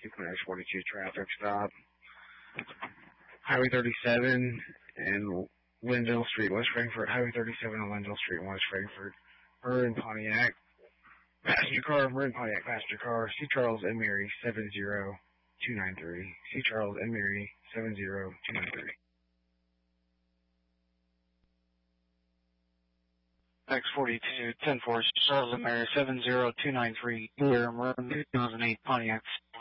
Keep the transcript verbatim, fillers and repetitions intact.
sixty-one dash forty-two traffic stop. Highway thirty-seven and Linville Street, West Frankfort. Highway thirty-seven and Linville Street, West Frankfort. Marin Pontiac. Passenger car, Marin Pontiac passenger car. C. Charles and Mary seven zero two nine three. C. Charles and Mary seven zero two nine three. X forty-two, ten four, Charles and Mary seven zero two nine three, clear, Marin two thousand eight Pontiac